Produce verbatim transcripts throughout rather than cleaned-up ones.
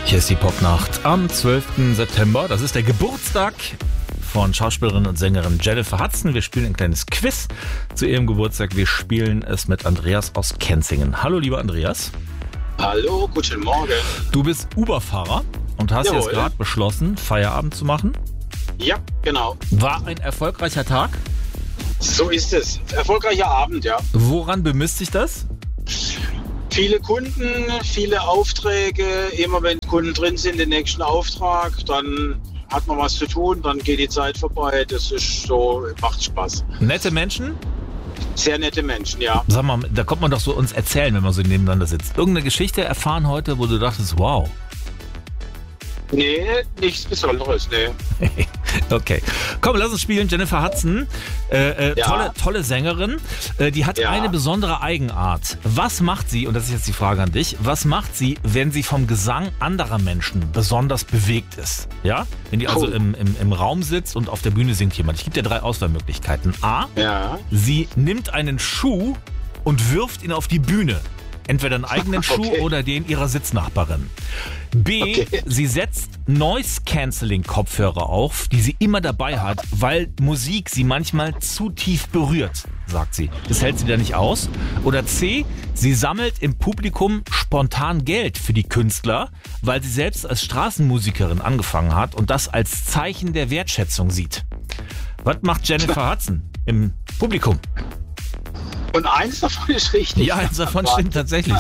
Hier ist die Popnacht am zwölften September. Das ist der Geburtstag von Schauspielerin und Sängerin Jennifer Hudson. Wir spielen ein kleines Quiz zu ihrem Geburtstag. Wir spielen es mit Andreas aus Kenzingen. Hallo, lieber Andreas. Hallo, guten Morgen. Du bist Uber-Fahrer und hast Jawohl. jetzt gerade beschlossen, Feierabend zu machen. Ja, genau. War ein erfolgreicher Tag? So ist es. Erfolgreicher Abend, ja. Woran bemisst sich das? Viele Kunden, viele Aufträge. Immer wenn Kunden drin sind, den nächsten Auftrag, dann hat man was zu tun, dann geht die Zeit vorbei. Das ist so, macht Spaß. Nette Menschen? Sehr nette Menschen, ja. Sag mal, da kommt man doch so uns erzählen, wenn man so nebeneinander sitzt. Irgendeine Geschichte erfahren heute, wo du dachtest, wow. Nee, nichts Besonderes, nee. Okay. Komm, lass uns spielen. Jennifer Hudson, äh, äh, Ja. tolle, tolle Sängerin. Äh, die hat Ja. eine besondere Eigenart. Was macht sie, und das ist jetzt die Frage an dich, was macht sie, wenn sie vom Gesang anderer Menschen besonders bewegt ist? Ja? Wenn die also Cool. im, im, im Raum sitzt und auf der Bühne singt jemand. Ich gebe dir drei Auswahlmöglichkeiten. A, Ja. sie nimmt einen Schuh und wirft ihn auf die Bühne. Entweder einen eigenen Schuh Okay. oder den ihrer Sitznachbarin. B, Okay. sie setzt Noise-Canceling-Kopfhörer auf, die sie immer dabei hat, weil Musik sie manchmal zu tief berührt, sagt sie. Das hält sie da nicht aus. Oder C, sie sammelt im Publikum spontan Geld für die Künstler, weil sie selbst als Straßenmusikerin angefangen hat und das als Zeichen der Wertschätzung sieht. Was macht Jennifer Hudson im Publikum? Und eins davon ist richtig. Ja, eins davon stimmt tatsächlich.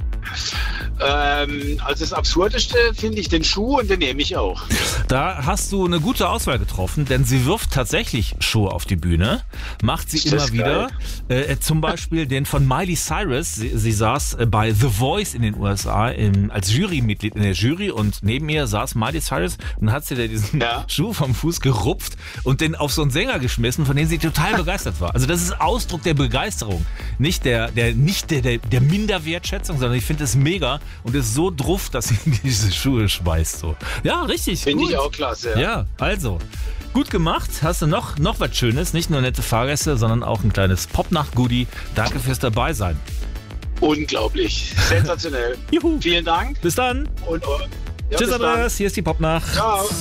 Ähm, also das Absurdeste finde ich den Schuh und den nehme ich auch. Da hast du eine gute Auswahl getroffen, denn sie wirft tatsächlich Schuhe auf die Bühne, macht sie Ist das immer wieder. Äh, zum Beispiel den von Miley Cyrus. Sie, sie saß äh, bei The Voice in den U S A im, als Jurymitglied in der Jury und neben ihr saß Miley Cyrus und hat sie da diesen Ja. Schuh vom Fuß gerupft und den auf so einen Sänger geschmissen, von dem sie total begeistert war. Also das ist Ausdruck der Begeisterung, nicht der, der, nicht der, der, der Minderwertschätzung, sondern ich finde es mega und ist so druff, dass sie diese Schuhe schmeißt. So. Ja, richtig. Finde gut. ich auch klasse. Ja. Ja, also, gut gemacht. Hast du noch, noch was Schönes? Nicht nur nette Fahrgäste, sondern auch ein kleines Popnacht-Goodie. Danke fürs Dabeisein. Unglaublich. Sensationell. Juhu. Vielen Dank. Bis dann. Und, äh, ja, Tschüss, bis dann. Andreas. Hier ist die Popnacht. Ciao.